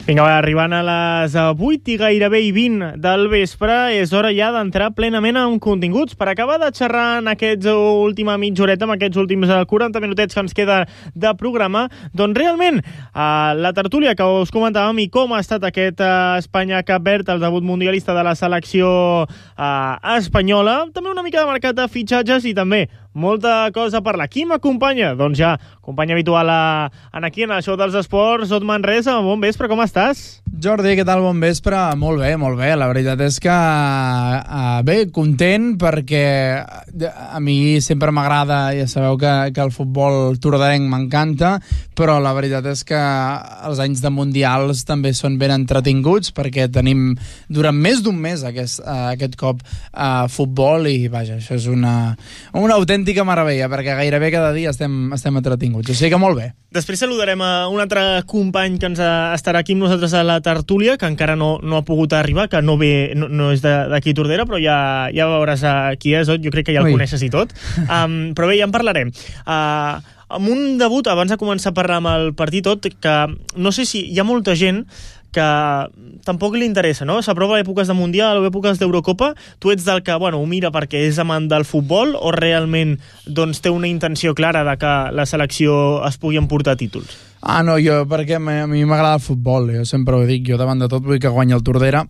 Vinga, va, arribant a les 8 i gairebé 20 del vespre, és hora ja d'entrar plenament en continguts per acabar de xerrar en aquesta última mitja horeta, en aquests últims 40 minutets que ens queda de programa. Doncs realment, la tertúlia que us comentàvem i com ha estat aquest Espanya-Cap Verd, el debut mundialista de la selecció espanyola, també una mica de mercat de fitxatges i també molta cosa a parlar. Qui m'acompanya? Doncs ja, company habitual aquí en el show dels esports, Ot Manresa. Bon vespre, com estàs? Jordi, què tal? Bon vespre. Molt bé, molt bé. La veritat és que bé, content perquè a mi sempre m'agrada, ja sabeu que el futbol tordarenc m'encanta, però la veritat és que els anys de mundials també són ben entretinguts perquè tenim durant més d'un mes aquest cop futbol i vaja, això és una autèntica meravella perquè gairebé cada dia estem entretinguts. O sigui que molt bé. Després saludarem a un altre company que ens estarà aquí amb nosaltres a la tertúlia, que encara no ha pogut arribar, que no és d'aquí Tordera, però ja veuràs qui és, jo crec que ja el coneixes i tot. Però bé, ja en parlarem. Amb un debut, abans de començar a parlar amb el partit tot, que no sé si hi ha molta gent que tampoc li interessa, no? S'aprova èpoques de Mundial o èpoques d'Eurocopa. Tu ets del que, ho mira perquè és amant del futbol o realment té una intenció clara de que la selecció es pugui emportar títols? No, jo, perquè a mi m'agrada el futbol, jo sempre ho dic, jo davant de tot vull que guanyi el Tordera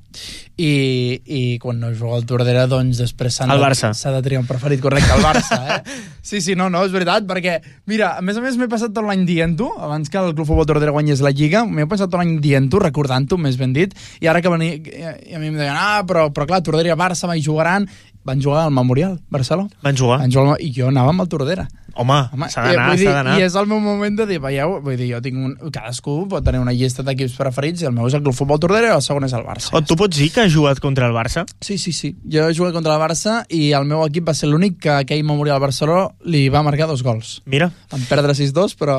i quan no juga el Tordera, doncs després s'ha de triar un preferit, correcte, el Barça, Sí, no, és veritat, perquè, mira, a més m'he passat tot l'any dient-ho, abans que el Club Futbol Tordera guanyés la Lliga, m'he passat tot l'any dient-ho, recordant-ho, més ben dit, i ara que venia, i a mi em deien, però clar, Tordera i Barça mai jugaran, van jugar al Memorial, Barcelona. Van jugar, i jo anava amb el Tordera. Home, s'ha d'anar. I és el meu moment de dir, veieu, vull dir, jo tinc cadascú pot tenir una llista d'equips preferits i el meu és el Club Futbol Tordera i el segon és el Barça. Tu pots dir que has jugat contra el Barça? Sí. Jo he jugat contra el Barça i el meu equip va ser l'únic que aquell Memorial Barcelona li va marcar 2 gols. Mira. Vam perdre 6-2, però...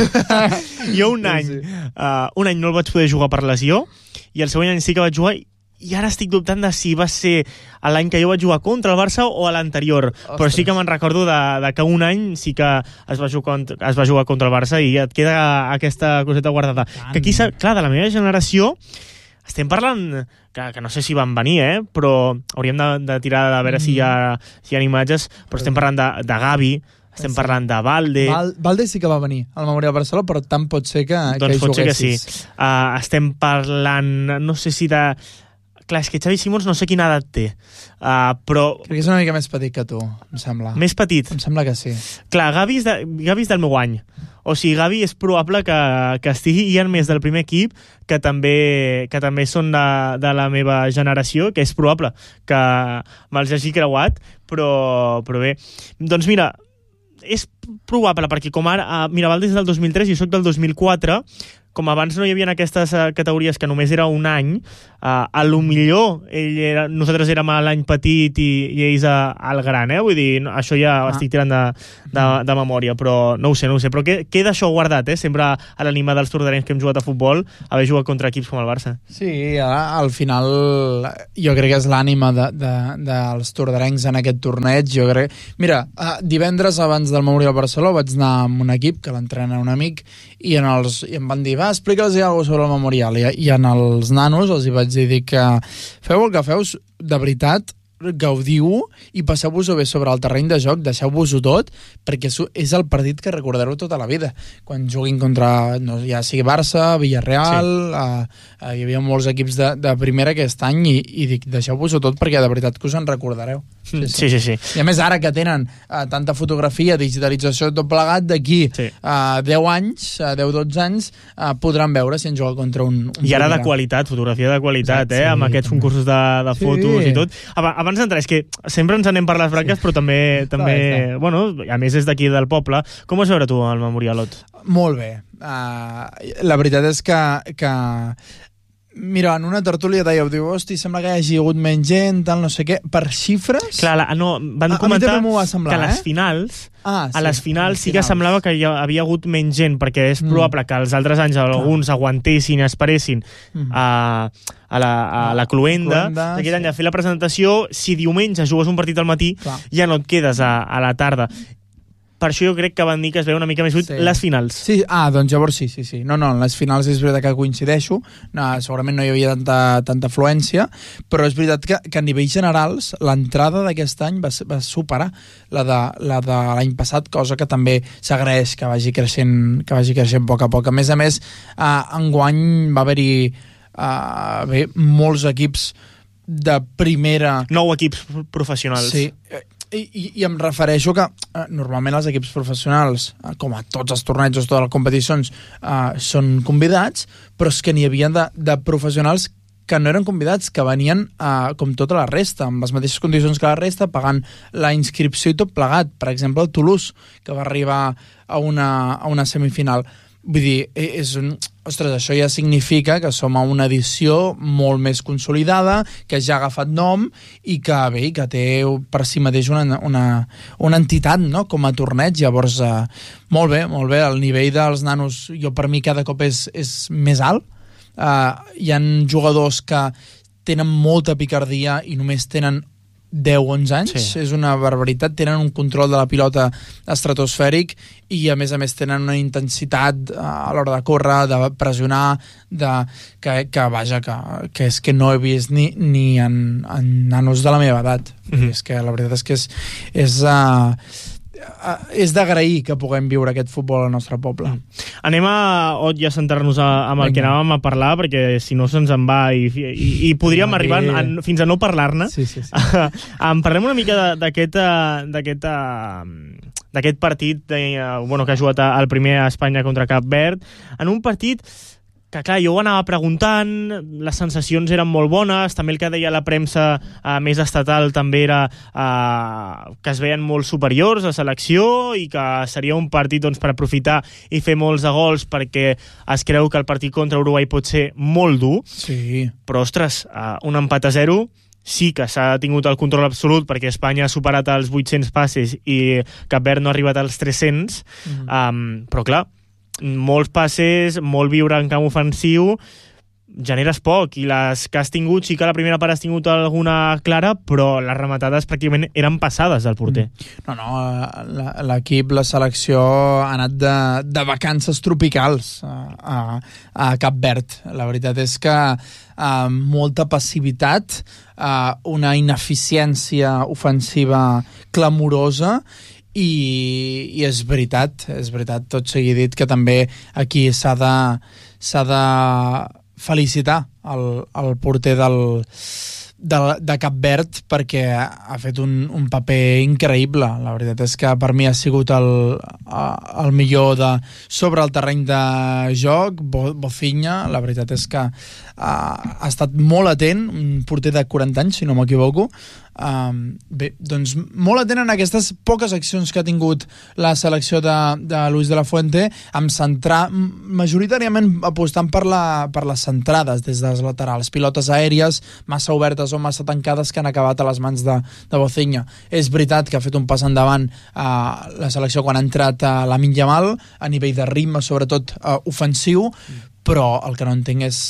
Jo un any no el vaig poder jugar per lesió i el següent any sí que vaig jugar i ara estic dubtant de si va ser l'any que jo vaig jugar contra el Barça o a l'anterior. Ostres. Però sí que me'n recordo de que un any sí que es va jugar contra el Barça i et queda aquesta coseta guardada. Que aquí, clar, de la meva generació estem parlant, que no sé si van venir, però hauríem de tirar a veure si hi ha imatges, però estem parlant de Gavi, estem parlant de Valde. Valde sí que va venir al Memorial Barcelona, però tant pot ser que juguessis. Pot ser que sí. Estem parlant, no sé si de... Clar, és que Xavi Simons no sé quina edat té, però... Crec que és una mica més petit que tu, em sembla. Més petit? Em sembla que sí. Clar, Gavi és del meu any. O sigui, Gavi és probable que estigui hi ha més del primer equip que també són de la meva generació, que és probable que me'ls hagi creuat, però bé. Doncs mira, és probable, perquè com ara... Mira, Valde és del 2003 i jo soc del 2004... Com abans no hi havia aquestes categories que només era un any, a lo millor nosaltres érem a l'any petit i ells al gran, vull dir, això ja estic tirant de memòria, però no ho sé, però queda això guardat, sempre a l'ànima dels tordarencs que hem jugat a futbol, haver jugat contra equips com el Barça. Sí, al final jo crec que és l'ànima dels tordarencs en aquest torneig, jo crec... Mira, divendres abans del Memorial Barcelona vaig anar amb un equip que l'entrena un amic i em van dir, explica'ls alguna cosa sobre el Memorial i en els nanos els hi vaig dir que feu el que feu de veritat, gaudiu i passeu-vos-ho bé sobre el terreny de joc, deixeu-vos-ho tot, perquè és el partit que recordareu tota la vida. Quan juguin contra, ja sigui Barça, Villarreal, hi havia molts equips de primera aquest any i dic, deixeu-vos-ho tot perquè de veritat que us en recordareu. Sí. I a més ara que tenen tanta fotografia, digitalització, tot plegat, d'aquí 10 anys, 10-12 anys, podran veure si han jugat contra un I ara de qualitat, fotografia de qualitat, amb aquests concursos de fotos i tot. Abans d'entrar, és que sempre ens anem per les branques, però també bueno, a més és d'aquí del poble. Com vas veure tu el Memorial, Ot? Molt bé. La veritat és que mira, en una tertúlia dèieu, hosti, sembla que hi hagi hagut menys gent, tal, no sé què, per xifres... Clar, van comentar que a les finals, sí que semblava que hi havia hagut menys gent, perquè és probable que els altres anys alguns aguantessin, esperessin a la cluenda d'aquest any a fer la presentació. Si diumenge jugues un partit al matí, ja no et quedes a la tarda. per això jo crec que van dir que es veu una mica més fluid les finals. Sí, doncs llavors sí. No, en les finals és veritat que coincideixo, segurament no hi havia tanta afluència, però és veritat que a nivell generals l'entrada d'aquest any va superar la de l'any passat, cosa que també s'agraeix que vagi creixent a poc a poc. A més, enguany va haver-hi molts equips de primera... 9 equips professionals. Sí, i em refereixo que normalment els equips professionals, com a tots els tornejos, totes les competicions, són convidats, però és que n'hi havia de professionals que no eren convidats, que venien com tota la resta, amb les mateixes condicions que la resta, pagant la inscripció i tot plegat. Per exemple, el Toulouse, que va arribar a una semifinal. Vull dir, ostres, això ja significa que som a una edició molt més consolidada, que ja ha agafat nom i que té per si mateix una entitat, no?, com a torneig. Llavors, molt bé, el nivell dels nanos, per mi cada cop és més alt. Hi ha jugadors que tenen molta picardia i només tenen 10-11 anys, sí. És una barbaritat, tenen un control de la pilota estratosfèric i a més tenen una intensitat a l'hora de córrer, de pressionar, que és que no he vist ni en nanos de la meva edat. És que la veritat és que és d'agrair que puguem viure aquest futbol al nostre poble. Anem a centrar-nos amb el que anàvem a parlar, perquè si no se'ns en va i podríem arribar fins a no parlar-ne. Sí. Parlem una mica d'aquest partit que ha jugat el primer a Espanya contra Cap Verd, en un partit que, clar, jo ho anava preguntant, les sensacions eren molt bones, també el que deia la premsa més estatal també era que es veien molt superiors a selecció i que seria un partit per aprofitar i fer molts de gols, perquè es creu que el partit contra Uruguai pot ser molt dur. Sí. Però, ostres, un empat a 0 sí que s'ha tingut el control absolut, perquè Espanya ha superat els 800 passes i Cap Verd no ha arribat als 300, però clar, molts passes, molt viure en camp ofensiu, generes poc, i les que has tingut, sí que la primera part has tingut alguna clara, però les rematades pràcticament eren passades del porter. No, l'equip, la selecció ha anat de vacances tropicals a Cap Verd. La veritat és que molta passivitat, una ineficiència ofensiva clamorosa, i és veritat tot seguit dit que també aquí s'ha de felicitar el porter de Cap Verd, perquè ha fet un paper increïble. La veritat és que per mi ha sigut el millor sobre el terreny de joc. Bofinya, la veritat és que ha estat molt atent, un porter de 40 anys, si no m'equivoco. Bé, doncs molt atent en aquestes poques accions que ha tingut la selecció de Luis de la Fuente, amb centrar majoritàriament apostant per les centrades des de les laterals, pilotes aèries massa obertes o massa tancades que han acabat a les mans de Bofinya. És veritat que ha fet un pas endavant la selecció quan ha entrat a Lamine Yamal a nivell de ritme, sobretot ofensiu, però el que no entenc és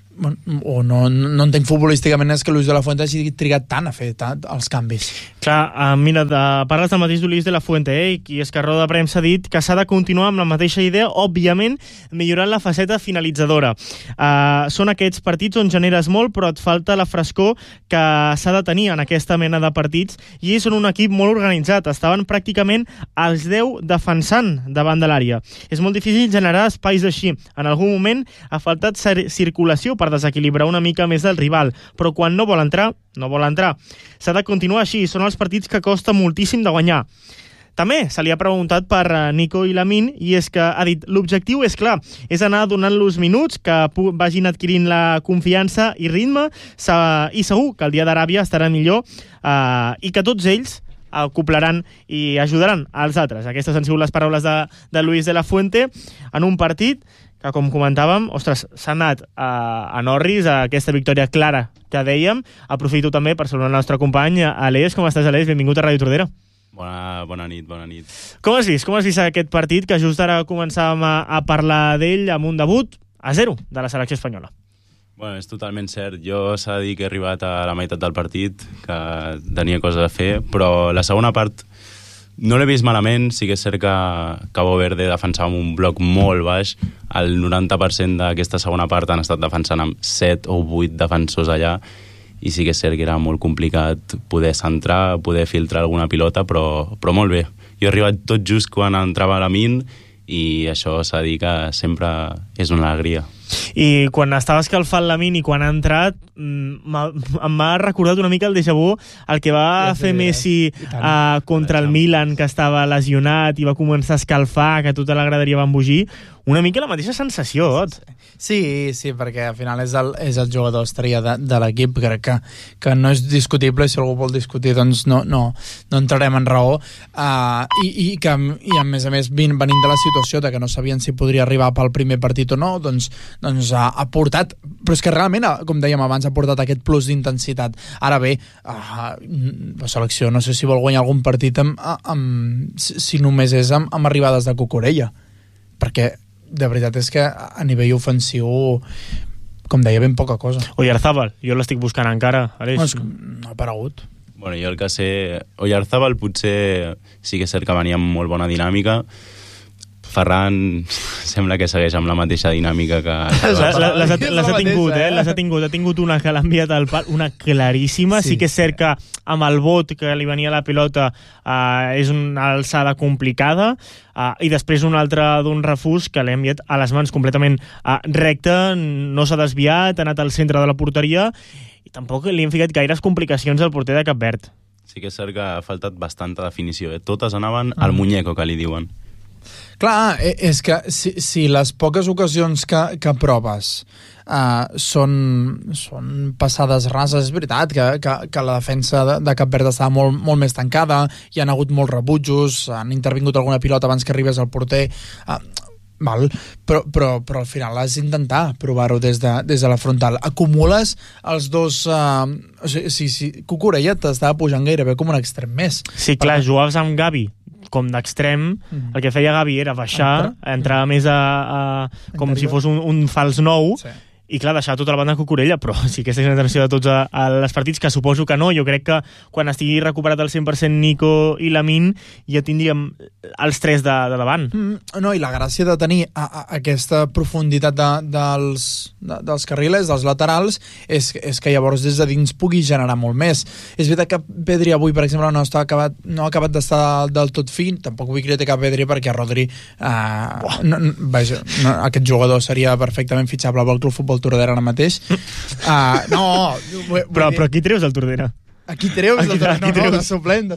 no entenc futbolísticament és que Luis de la Fuente hagi trigat tant a fer els canvis. Clar, mira, parles del mateix Luis de la Fuente, i és que Roda de Premsa ha dit que s'ha de continuar amb la mateixa idea, òbviament millorant la faceta finalitzadora. Són aquests partits on generes molt, però et falta la frescor que s'ha de tenir en aquesta mena de partits, i són un equip molt organitzat, estaven pràcticament als 10 defensant davant de l'àrea. És molt difícil generar espais així. En algun moment ha faltat circulació per desequilibrar una mica més del rival, però quan no vol entrar, no vol entrar. S'ha de continuar així, són els partits que costa moltíssim de guanyar. També se li ha preguntat per Nico i Lamine, i és que ha dit, l'objectiu és clar, és anar donant-los minuts, que vagin adquirint la confiança i ritme, i segur que el dia d'Aràbia estarà millor, i que tots ells acoplaran i ajudaran als altres. Aquestes han sigut les paraules de Luis de la Fuente en un partit que, com comentàvem, ostres, s'ha anat a Norris, a aquesta victòria clara que dèiem. Aprofito també per saludar el nostre company, Aleix. Com estàs, Aleix? Benvingut a Ràdio Tordera. Bona nit. Com has vist aquest partit, que just ara començàvem a parlar d'ell amb un debut a 0 de la selecció espanyola? Bueno, és totalment cert. Jo s'ha de dir que he arribat a la meitat del partit, que tenia coses a fer, però la segona part No l'he vist malament, sí que és cert que Cabo Verde defensava amb un bloc molt baix. El 90% d'aquesta segona part han estat defensant amb 7 o 8 defensors allà, i sí que és cert que era molt complicat poder centrar, poder filtrar alguna pilota, però molt bé. Jo he arribat tot just quan entrava Lamine, i això s'ha de dir que sempre és una alegria. I quan estava escalfant Lamine i quan ha entrat, m'ha recordat una mica el déjà vu, el que va fer Messi contra el Milan, que estava lesionat i va començar a escalfar, que tota la graderia va embogir. Una mica la mateixa sensació, Ot. Sí, perquè al final és el jugador estrella de l'equip. Crec que no és discutible, i si algú vol discutir doncs no entrarem en raó, i a més venint de la situació de que no sabien si podria arribar pel primer partit o no, doncs ha portat, però és que realment, com dèiem abans, ha portat aquest plus d'intensitat. Ara bé, la selecció no sé si vol guanyar algun partit si només és amb arribades de Cucurella, perquè de veritat és que a nivell ofensiu, com deia, ben poca cosa. Oyarzábal, jo l'estic buscant encara, Aleix. No ha aparegut. Bueno, jo el que sé, Oyarzábal potser sí que és cert que venia amb molt bona dinàmica. Ferran sembla que segueix amb la mateixa dinàmica que... Les ha tingut, ha tingut una que l'ha enviat al pal, una claríssima. Sí que és cert que amb el bot que li venia la pilota és una alçada complicada, i després un altre d'un refús que l'ha enviat a les mans completament recte, no s'ha desviat, ha anat al centre de la porteria, i tampoc li han ficat gaires complicacions al porter de Cap Verd. Sí que és cert que ha faltat bastanta definició. Totes anaven al muñeco, que li diuen. Clar, és que si les poques ocasions que proves són passades rases, és veritat que la defensa de Cap Verd estava molt més tancada, hi han hagut molts rebutjos, han intervingut alguna pilota abans que arribés al porter, però al final has d'intentar provar-ho des de la frontal. Acumules els dos... Cucurella t'estava pujant gairebé com un extrem més. Sí, clar, jugaves amb Gavi com d'extrem, el que feia Gavi era baixar, entrar més com si fos un fals nou, sí. I clar, deixar tota la banda de Cucurella, però sí que és la intenció de tots els partits, que suposo que no. Jo crec que quan estigui recuperat al 100% Nico i Lamine ja tindríem els tres de davant. No, i la gràcia de tenir aquesta profunditat dels carrilers, dels laterals, és que llavors des de dins pugui generar molt més. És veritat que Pedri avui, per exemple, no ha acabat d'estar del tot fi, tampoc vull criticar Pedri perquè Rodri aquest jugador seria perfectament fitxable pel Club Futbol Tordera ara mateix. Però aquí treus el Tordera. Aquí treus el Tordera? No, de suplent.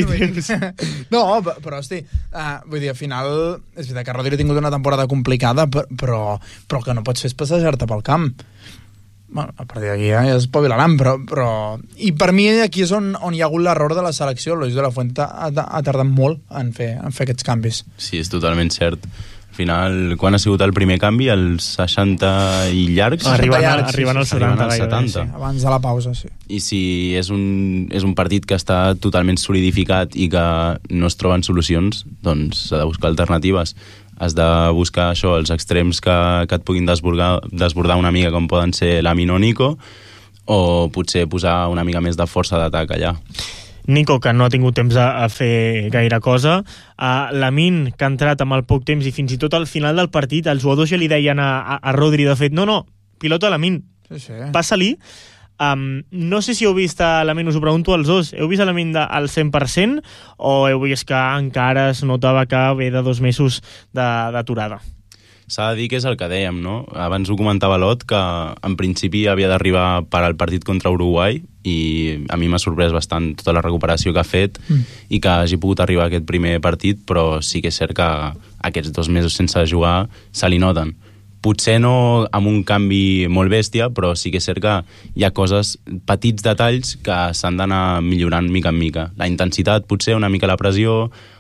No, però hosti, vull dir, al final és veritat que Rodri ha tingut una temporada complicada, però que no pots fer és passejar-te pel camp. Bueno, a partir d'aquí ja espavilaran, però... I per mi aquí és on hi ha hagut l'error de la selecció. Luis de la Fuente ha tardat molt en fer aquests canvis. Sí, és totalment cert. Al final, quan ha sigut el primer canvi? Els 60 i llargs? Arribant als 70. Sí, abans de la pausa, sí. I si és un partit que està totalment solidificat i que no es troben solucions, doncs s'ha de buscar alternatives. Has de buscar això, els extrems que et puguin desbordar una mica, com poden ser Lamine o Nico, o potser posar una mica més de força d'atac allà. Nico, que no ha tingut temps a fer gaire cosa, Lamine, que ha entrat amb el poc temps, i fins i tot al final del partit els jugadors ja li deien a Rodri, de fet, no, pilota Lamine, passa-li. No sé si heu vist a Lamine, us ho pregunto als dos, heu vist a Lamine al 100% o heu vist que encara es notava que ve de 2 mesos d'aturada? S'ha de dir que és el que dèiem, no? Abans ho comentava l'Ot, que en principi havia d'arribar per al partit contra Uruguai, i a mi m'ha sorprès bastant tota la recuperació que ha fet i que hagi pogut arribar a aquest primer partit, però sí que és cert que aquests 2 mesos sense jugar se li noten. Potser no amb un canvi molt bèstia, però sí que és cert que hi ha coses, petits detalls, que s'han d'anar millorant mica en mica. La intensitat, potser, una mica la pressió,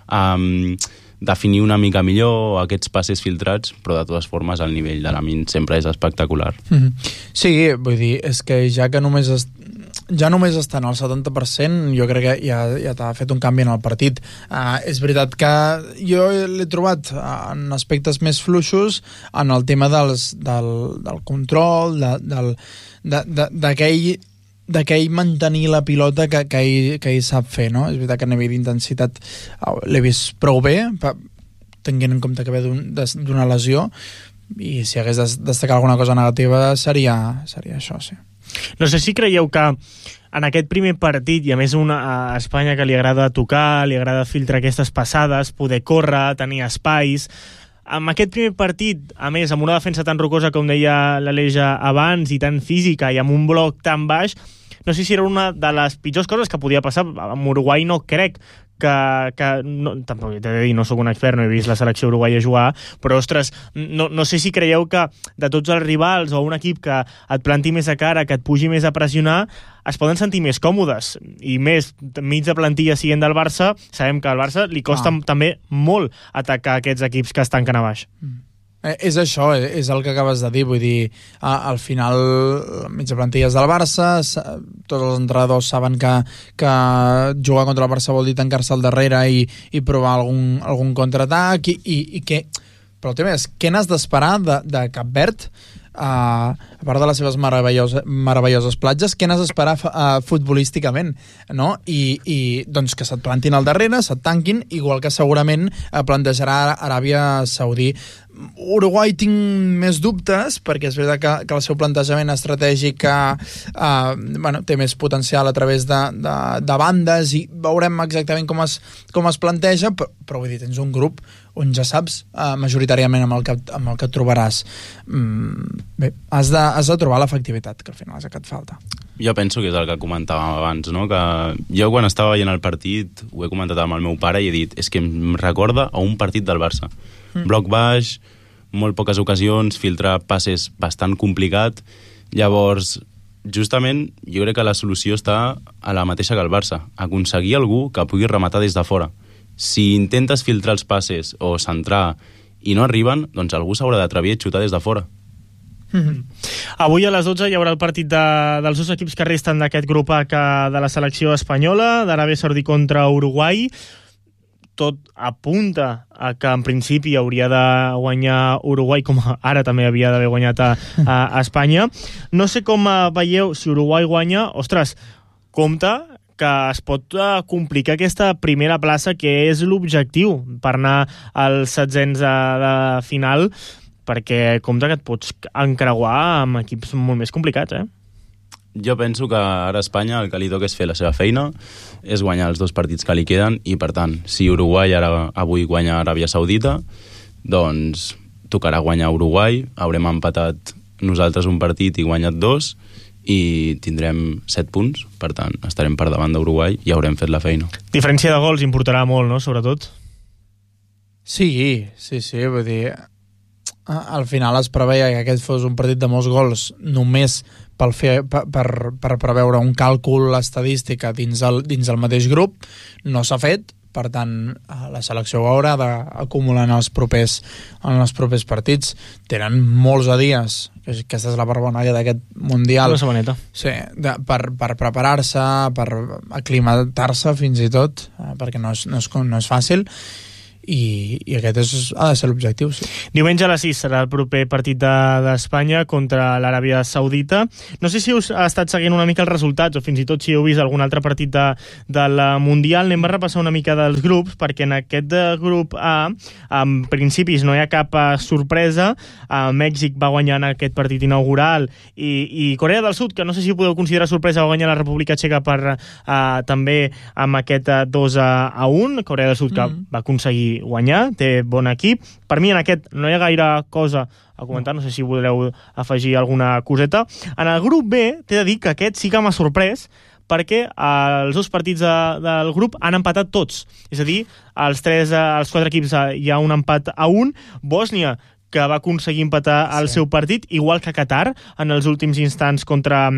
definir una mica millor aquests passes filtrats, però de totes formes el nivell de Lamine sempre és espectacular. Sí, vull dir, és que ja només estan al 70%, jo crec que ja t'ha fet un canvi en el partit. És veritat que jo l'he trobat en aspectes més fluixos en el tema del control, d'aquell d'aquell mantenir la pilota que ell sap fer, no? És veritat que a nivell d'intensitat l'he vist prou bé, tenint en compte que ve d'una lesió, i si hagués de destacar alguna cosa negativa seria això, sí. No sé si creieu que en aquest primer partit, i a més a Espanya que li agrada tocar, li agrada filtrar aquestes passades, poder córrer, tenir espais, amb aquest primer partit, a més, amb una defensa tan rocosa com deia l'Aleix abans, i tan física, i amb un bloc tan baix, no sé si era una de les pitjors coses que podia passar. Amb Uruguai no crec que no, tampoc t'he de dir, no sóc un expert, no he vist la selecció uruguaia jugar, però ostres, no sé si creieu que de tots els rivals o un equip que et planti més a cara, que et pugi més a pressionar, es poden sentir més còmodes, i més mig de plantilla siguent del Barça, sabem que al Barça li costa també molt atacar aquests equips que es tanquen a baix. És això, és el que acabes de dir, vull dir, al final mitja plantilla és del Barça, tots els entrenadors saben que jugar contra el Barça vol dir tancar-se al darrere i provar algun contraatac, i que... Però el tema és, què n'has d'esperar de Cap Verd, a part de les seves meravelloses platges, què n'has d'esperar futbolísticament, no? I doncs que se't plantin al darrere, se't tanquin, igual que segurament plantejarà Aràbia Saudí. Uruguai tinc més dubtes, perquè és veritat que el seu plantejament estratègic té més potencial a través de bandes, i veurem exactament com es planteja, però vull dir, tens un grup on ja saps majoritàriament amb el que et trobaràs. Bé, has de trobar l'efectivitat, que al final és el que et falta. Jo penso que és el que comentàvem abans, no? Que jo quan estava veient el partit ho he comentat amb el meu pare i he dit, és que em recorda a un partit del Barça. Bloc baix, molt poques ocasions, filtrar passes bastant complicat. Llavors, justament, jo crec que la solució està a la mateixa que el Barça, aconseguir algú que pugui rematar des de fora. Si intentes filtrar els passes o centrar i no arriben, doncs algú s'haurà d'atrevir a xutar des de fora. Avui a les 12 hi haurà el partit dels dos equips que resten d'aquest grup A de la selecció espanyola, d'Aràbia Saudí contra Uruguai. Tot apunta a que en principi hauria de guanyar Uruguai, com ara també havia d'haver guanyat a Espanya. No sé com veieu, si Uruguai guanya, ostres, compte que es pot complicar aquesta primera plaça, que és l'objectiu per anar als setzents de final, perquè compte que et pots encreuar amb equips molt més complicats, Jo penso que ara a Espanya el que li toca és fer la seva feina, és guanyar els dos partits que li queden, i per tant, si Uruguai avui guanya Aràbia Saudita, doncs tocarà guanyar Uruguai, haurem empatat nosaltres un partit i guanyat 2, i tindrem 7 punts, per tant, estarem per davant d'Uruguai i haurem fet la feina. Diferència de gols importarà molt, no?, sobretot. Sí, vull dir, al final es preveia que aquest fos un partit de molts gols només per preveure un càlcul estadística dins el mateix grup. No s'ha fet, per tant la selecció ho haurà d'acumular en els propers partits. Tenen molts dies, aquesta és la part bona d'aquest Mundial, una setmaneta, sí, per preparar-se, per aclimatar-se fins i tot, perquè no és fàcil, i aquest ha de ser l'objectiu, sí. Diumenge a les 6 serà el proper partit d'Espanya contra l'Aràbia Saudita. No sé si us ha estat seguint una mica els resultats, o fins i tot si heu vist algun altre partit del Mundial. Anem a repassar una mica dels grups, perquè en aquest grup A, en principis no hi ha cap sorpresa. Mèxic va guanyar en aquest partit inaugural, i Corea del Sud, que no sé si podeu considerar sorpresa, va guanyar la República Txeca també amb aquest 2-1. Corea del Sud que va aconseguir guanyar, té bon equip. Per mi en aquest no hi ha gaire cosa a comentar, no sé si voldreu afegir alguna coseta. En el grup B t'he de dir que aquest sí que m'ha sorprès, perquè els dos partits del grup han empatat tots, és a dir, els 4 equips hi ha un empat a 1. Bòsnia, que va aconseguir empatar el seu partit, igual que Qatar en els últims instants contra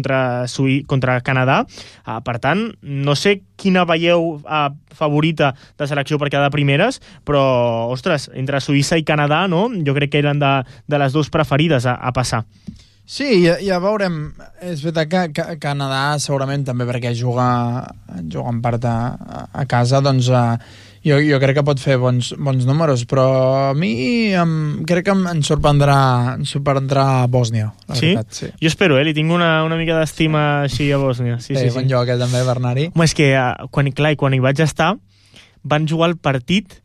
Canadà. Per tant, no sé quina veieu favorita de selecció per quedar primeres, però, ostres, entre Suïssa i Canadà, no? Jo crec que eren de les dues preferides a passar. Sí, ja veurem. És veritat que Canadà segurament també, perquè juga en part a casa, doncs Jo crec que pot fer bons números, però a mi crec que em sorprendrà Bòsnia, la veritat. Sí? Jo espero, li tinc una mica d'estima així a Bòsnia. Sí. Bon lloc, també, Bernari. Home, és que quan hi vaig estar, van jugar el partit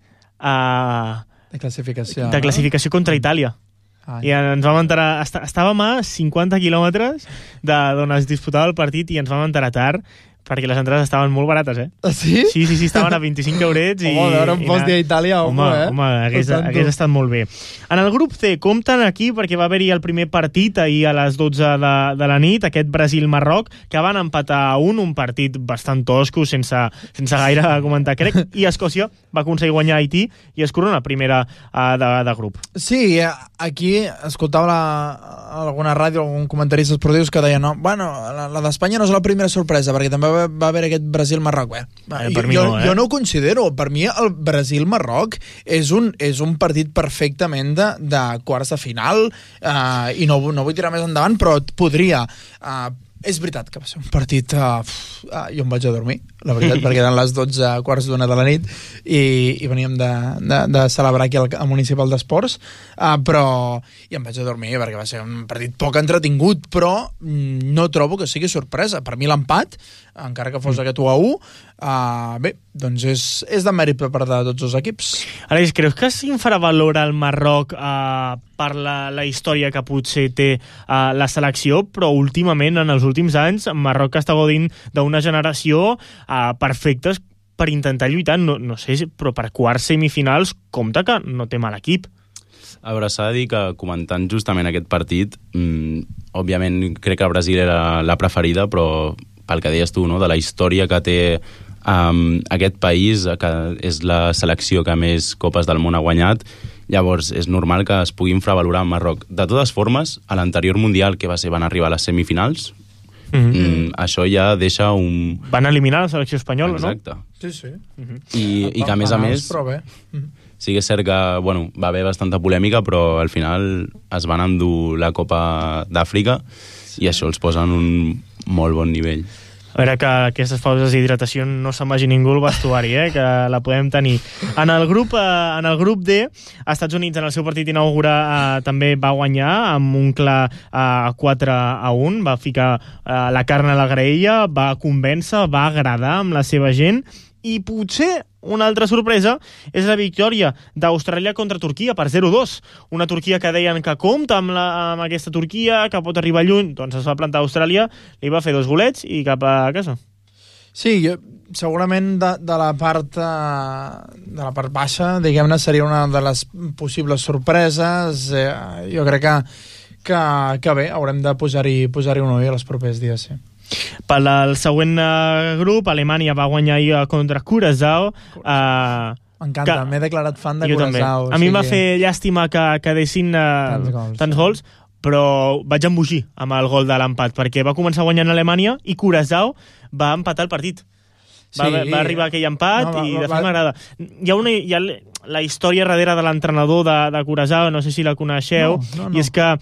de classificació contra Itàlia. I ens vam enterar, estàvem a 50 quilòmetres d'on es disputava el partit i ens vam enterar tard, perquè les entrades estaven molt barates, Ah, sí? Sí, estaven a 25 eurets. Home, veure un post d'Itàlia, home, hagués estat molt bé. En el grup C compten aquí perquè va haver-hi el primer partit ahir a les 12 de la nit, aquest Brasil-Marroc, que van empatar a un partit bastant tosco, sense gaire comentar, crec, i Escòcia va aconseguir guanyar Haití i es corona primera de grup. Sí, aquí escoltava alguna ràdio, algun comentarista esportius que deia la d'Espanya no és la primera sorpresa, perquè també va haver aquest Brasil-Marroc. Jo no ho considero. Per mi el Brasil-Marroc és un partit perfectament de quarts de final i no vull tirar més endavant, però podria... És veritat que va ser un partit... jo em vaig a dormir, la veritat, perquè eren les 12 quarts d'una de la nit i veníem de celebrar aquí al Municipal d'Esports, però i em vaig a dormir perquè va ser un partit poc entretingut, però no trobo que sigui sorpresa. Per mi l'empat, encara que fos aquest 1-1, bé, doncs és de mèrit per part de tots els equips. Aleix, creus que s'infravalora el Marroc per la història que potser té la selecció, però últimament, en els últims anys, el Marroc està gaudint d'una generació perfecta per intentar lluitar, no sé, però per quarts semifinals, compte que no té mal equip. A veure, s'ha de dir que comentant justament aquest partit, òbviament crec que el Brasil era la preferida, però pel que deies tu, no?, de la història que té aquest país, que és la selecció que més copes del món ha guanyat, llavors és normal que es pugui infravalorar el Marroc. De totes formes, a l'anterior Mundial, que van arribar a les semifinals, això ja deixa un... Van eliminar la selecció espanyola, exacte. No? Sí. I que, a més, sí que és cert que va haver bastanta polèmica, però al final es van endur la Copa d'Àfrica i això els posa en un molt bon nivell. A veure, que aquestes pauses d'hidratació no se'n vagi ningú al vestuari, que la podem tenir. En el grup D, Estats Units en el seu partit inaugural també va guanyar amb un clar 4-1, va ficar la carn a la graella, va convèncer, va agradar amb la seva gent, i potser una altra sorpresa és la victòria d'Austràlia contra Turquia per 0-2. Una Turquia que deien que compta amb aquesta Turquia, que pot arribar lluny, doncs es va plantar a Austràlia, li va fer 2 golets i cap a casa. Sí, segurament de la part baixa, diguem-ne, seria una de les possibles sorpreses. Jo crec que bé, haurem de posar-hi un ull els propers dies, sí. Pel següent grup, Alemanya va guanyar ahir contra Curaçao. M'encanta, m'he declarat fan de Curaçao. A mi em va fer llàstima que deixin tants gols, però vaig embogir amb el gol de l'empat, perquè va començar guanyant Alemanya i Curaçao va empatar el partit. Va arribar aquell empat i de fet m'agrada. Hi ha la història darrere de l'entrenador de Curaçao, no sé si la coneixeu, i és que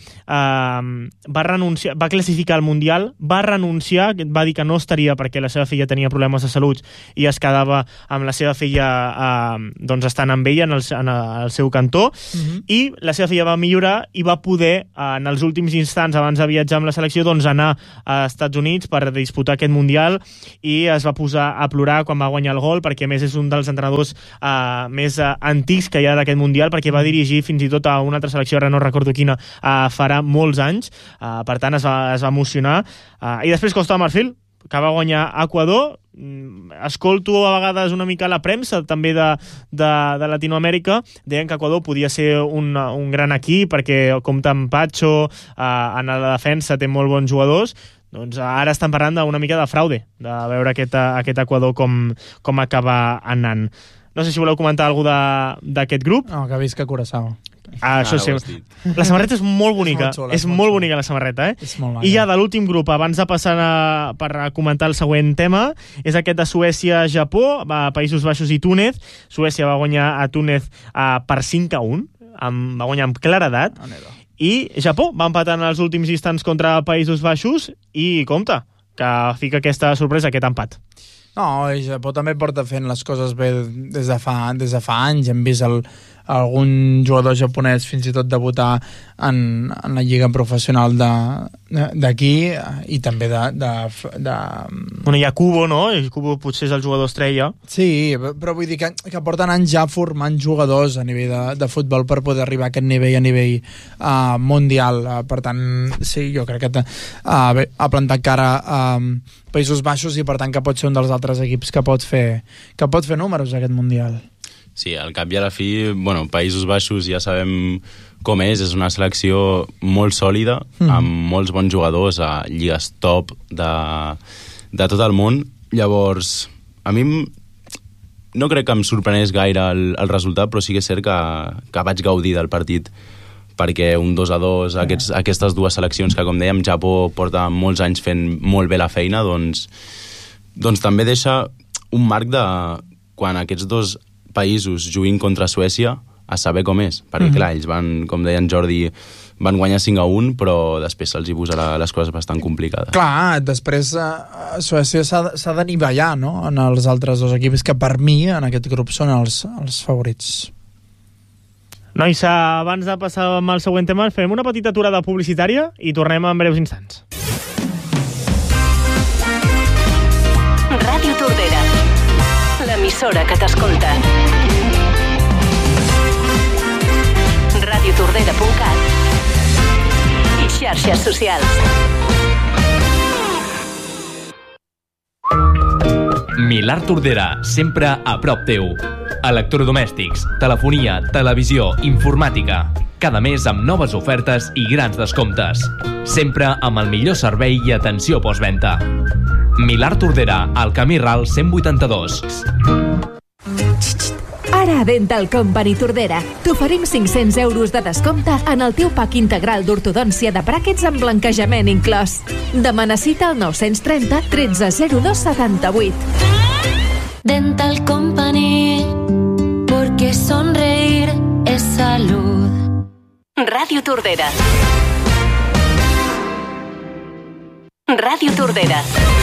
va renunciar, va classificar al Mundial, va renunciar, va dir que no estaria perquè la seva filla tenia problemes de salut i es quedava amb la seva filla doncs estant amb ella en el seu cantó, i la seva filla va millorar i va poder, en els últims instants abans de viatjar amb la selecció, doncs anar a Estats Units per disputar aquest Mundial, i es va posar a plorar quan va guanyar el gol, perquè a més és un dels entrenadors més antics que hi ha d'aquest Mundial, perquè va dirigir fins i tot a una altra selecció, ara no recordo quina, farà molts anys, per tant es va emocionar, i després Costa de Marfil, que va guanyar Equador. Escolto a vegades una mica la premsa també de Latinoamèrica, deien que Equador podia ser un gran equip perquè compta amb Pacho, en la defensa té molt bons jugadors. Doncs ara estan parlant d'una mica de fraude, de veure aquest Equador com acaba anant. No sé si voleu comentar alguna cosa d'aquest grup. No, que visca Curaçao. Això sí. La samarreta és molt bonica. És molt bonica la samarreta, I ja de l'últim grup, abans de passar per comentar el següent tema, és aquest de Suècia-Japó, Països Baixos i Túnez. Suècia va guanyar a Túnez per 5-1, va guanyar amb claredat, i Japó va empatar en els últims instants contra Països Baixos, i compte, que fica aquesta sorpresa, aquest empat. No, i Japó també porta fent les coses bé des de fa anys. Hem vist algun jugador japonès fins i tot debutar en la lliga professional d'aquí i també Bueno, hi ha Kubo, no? I Kubo potser és el jugador estrella. Sí, però vull dir que porten anys ja formant jugadors a nivell de futbol per poder arribar a aquest nivell, a nivell mundial. Per tant, sí, jo crec que ha plantat cara a Països Baixos i per tant que pot ser un dels altres equips que pot fer números aquest mundial. Sí, al cap i a la fi, bueno, Països Baixos ja sabem com és una selecció molt sòlida, amb molts bons jugadors a lligues top de tot el món. Llavors, a mi no crec que em sorprenés gaire el resultat, però sí que és cert que vaig gaudir del partit, perquè un 2-2, aquestes dues seleccions que, com dèiem, Japó porta molts anys fent molt bé la feina, doncs també deixa un marc de quan aquests dos països juguin contra Suècia a saber com és, perquè clar, ells van, com deia en Jordi, van guanyar 5-1, però després se'ls hi posarà les coses bastant complicades. Clar, després Suècia s'ha d'anivellar, no?, en els altres dos equips que per mi en aquest grup són els favorits. Nois, abans de passar amb el següent tema, fem una petita aturada publicitària i tornem en breus instants. Ràdio Tordera, l'emissora que t'escolta. radiotordera.cat i xarxes socials. Milà Tordera, sempre a prop teu. Electrodomèstics, telefonia, televisió, informàtica. Cada mes amb noves ofertes i grans descomptes. Sempre amb el millor servei i atenció postventa. Milà Tordera, al Camí Ral 182. Ara a Dental Company Tordera t'oferim 500 euros de descompte en el teu pack integral d'ortodòncia de bràquets amb blanquejament inclòs. Demana cita al 930 13 02 78. Dental Company, porque sonreír es salud. Ràdio Tordera. Ràdio Tordera.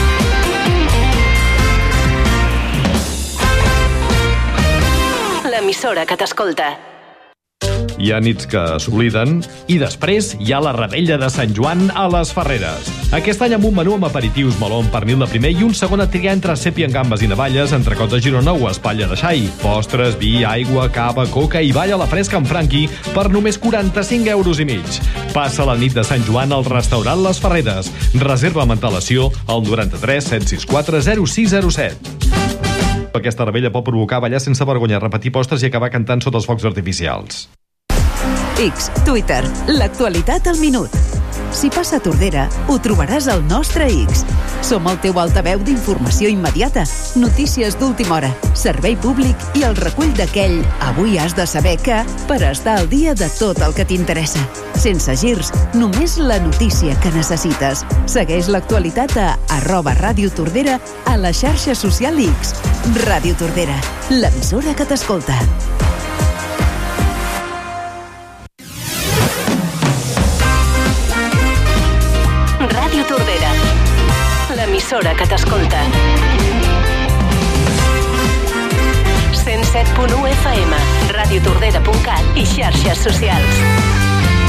L'emissora que t'escolta. Hi ha nits que s'obliden. I després hi ha la Rebella de Sant Joan a les Ferreres. Aquest any amb un menú amb aperitius, meló amb pernil de primer i un segon a triar entre sèpia amb gambes i navalles, entrecot de Girona o espatlla de xai. Postres, vi, aigua, cava, coca i balla a la fresca amb Franqui per només 45,5 euros. Passa la nit de Sant Joan al restaurant Les Ferreres. Reserva amb antelació al 93 764 0607. Aquesta rebella pot provocar ballar sense vergonya, repetir postres i acabar cantant sota els focs artificials. X, Twitter, l'actualitat al minut. Si passa a Tordera, ho trobaràs al nostre X. Som el teu altaveu d'informació immediata, notícies d'última hora, servei públic i el recull d'aquell avui has de saber que per estar al dia de tot el que t'interessa. Sense girs, només la notícia que necessites. Segueix l'actualitat a @Ràdio Tordera a la xarxa social X. Ràdio Tordera, l'emissora que t'escolta. Ràdio Tordera, l'emissora que t'escolta. 107.1 FM, radiotordera.cat i xarxes socials.